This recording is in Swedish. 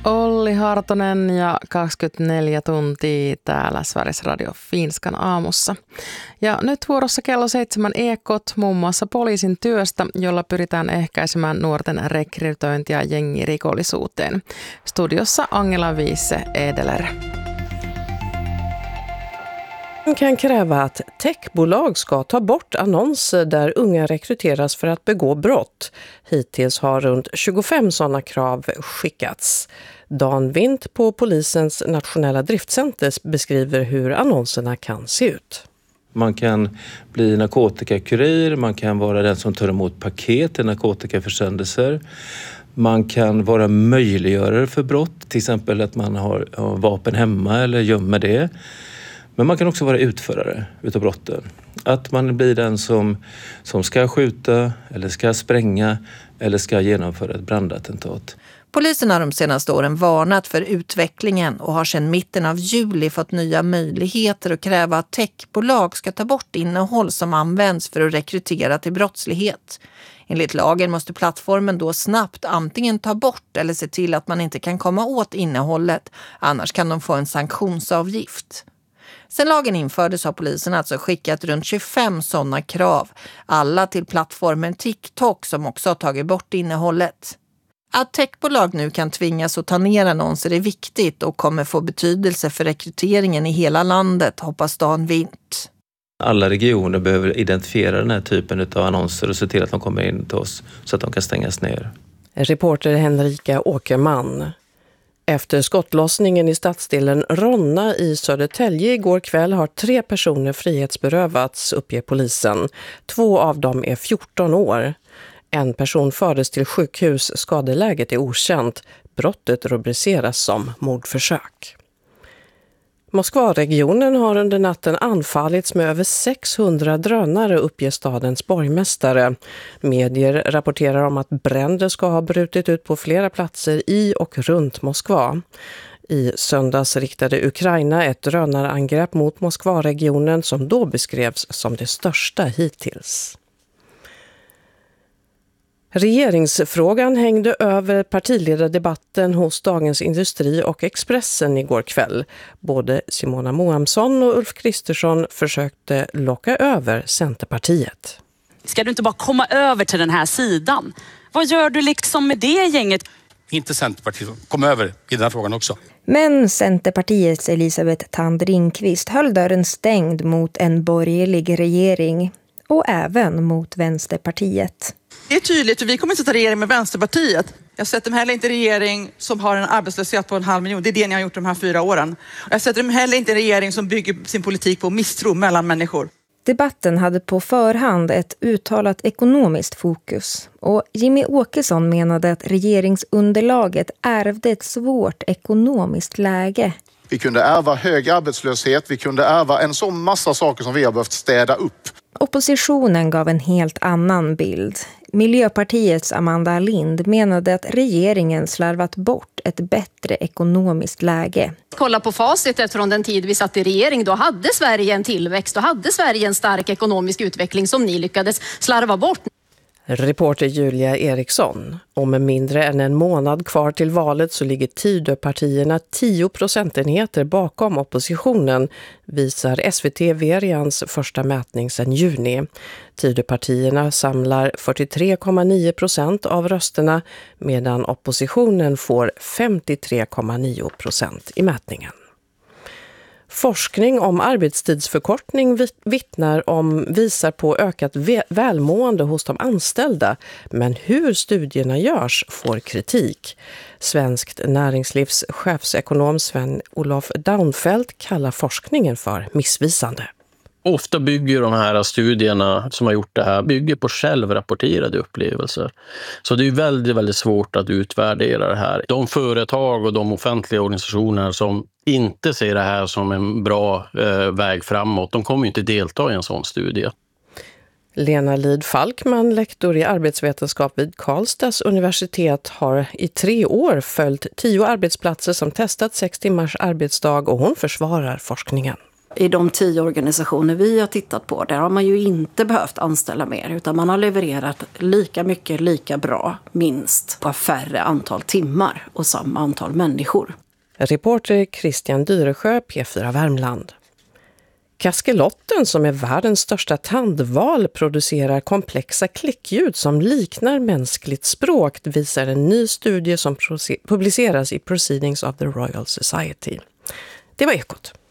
Olli Hartonen ja 24 tuntia täällä Sveriges Radio Finskan aamussa. Ja nyt vuorossa kello 7 ekot muun muassa poliisin työstä, jolla pyritään ehkäisemään nuorten rekrytointia jengirikollisuuteen. Studiossa Angela Wiese Edeler. Man kan kräva att techbolag ska ta bort annonser där unga rekryteras för att begå brott. Hittills har runt 25 sådana krav skickats. Dan Windt på polisens nationella driftcenter beskriver hur annonserna kan se ut. Man kan bli narkotikakurir, man kan vara den som tar emot paket till narkotikaförsändelser. Man kan vara möjliggörare för brott, till exempel att man har vapen hemma eller gömmer det. Men man kan också vara utförare utav brotten. Att man blir den som ska skjuta eller ska spränga eller ska genomföra ett brandattentat. Polisen har de senaste åren varnat för utvecklingen och har sedan mitten av juli fått nya möjligheter att kräva att techbolag ska ta bort innehåll som används för att rekrytera till brottslighet. Enligt lagen måste plattformen då snabbt antingen ta bort eller se till att man inte kan komma åt innehållet, annars kan de få en sanktionsavgift. Sen lagen infördes har polisen alltså skickat runt 25 sådana krav, alla till plattformen TikTok som också har tagit bort innehållet. Att techbolag nu kan tvingas att ta ner annonser är viktigt och kommer få betydelse för rekryteringen i hela landet, hoppas Dan Windt. Alla regioner behöver identifiera den här typen av annonser och se till att de kommer in till oss så att de kan stängas ner. Reporter Henrika Åkerman. Efter skottlossningen i stadsdelen Ronna i Södertälje igår kväll har 3 personer frihetsberövats, uppger polisen. 2 av dem är 14 år. En person fördes till sjukhus, skadeläget är okänt. Brottet rubriceras som mordförsök. Moskvaregionen har under natten anfallits med över 600 drönare, uppger stadens borgmästare. Medier rapporterar om att bränder ska ha brutit ut på flera platser i och runt Moskva. I söndags riktade Ukraina ett drönarangrepp mot Moskvaregionen som då beskrevs som det största hittills. Regeringsfrågan hängde över partiledardebatten hos Dagens Industri och Expressen igår kväll. Både Simona Moamsson och Ulf Kristersson försökte locka över Centerpartiet. Ska du inte bara komma över till den här sidan? Vad gör du liksom med det gänget? Inte Centerpartiet, kom över i den här frågan också. Men Centerpartiets Elisabeth Thand Ringqvist höll dörren stängd mot en borgerlig regering och även mot Vänsterpartiet. Det är tydligt att vi kommer inte ta regering med Vänsterpartiet. Jag sätter dem heller inte regering som har en arbetslöshet på 500 000. Det är det ni har gjort de här 4 åren. Jag sätter dem heller inte en regering som bygger sin politik på misstro mellan människor. Debatten hade på förhand ett uttalat ekonomiskt fokus. Och Jimmy Åkesson menade att regeringsunderlaget ärvde ett svårt ekonomiskt läge. Vi kunde ärva hög arbetslöshet, vi kunde ärva en så massa saker som vi har behövt städa upp. Oppositionen gav en helt annan bild. Miljöpartiets Amanda Lind menade att regeringen slarvat bort ett bättre ekonomiskt läge. Kolla på facitet från den tid vi satt i regering. Då hade Sverige en tillväxt, då hade Sverige en stark ekonomisk utveckling som ni lyckades slarva bort. Reporter Julia Eriksson. Om mindre än en månad kvar till valet så ligger Tidöpartierna 10 procentenheter bakom oppositionen, visar SVT Verians första mätning sedan juni. Tidöpartierna samlar 43,9% av rösterna medan oppositionen får 53,9% i mätningen. Forskning om arbetstidsförkortning visar på ökat välmående hos de anställda, men hur studierna görs får kritik. Svenskt näringslivs chefsekonom Sven-Olof Daunfeldt kallar forskningen för missvisande. Ofta bygger de här studierna som har gjort det här bygger på självrapporterade upplevelser. Så det är väldigt, väldigt svårt att utvärdera det här. De företag och de offentliga organisationer som inte ser det här som en bra väg framåt, de kommer ju inte delta i en sån studie. Lena Lid Falkman, lektor i arbetsvetenskap vid Karlstads universitet, har i 3 år följt 10 arbetsplatser som testat 6 timmars arbetsdag och hon försvarar forskningen. I de 10 organisationer vi har tittat på, där har man ju inte behövt anställa mer, utan man har levererat lika mycket, lika bra, minst, på färre antal timmar och samma antal människor. Reporter Christian Dyresjö, P4 Värmland. Kaskelotten, som är världens största tandval, producerar komplexa klickljud som liknar mänskligt språk, visar en ny studie som publiceras i Proceedings of the Royal Society. Det var Ekot.